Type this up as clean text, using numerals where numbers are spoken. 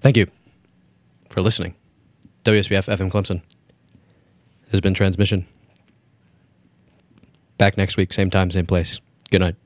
Thank you for listening. WSBF FM Clemson has been transmission. Back next week, same time, same place. Good night.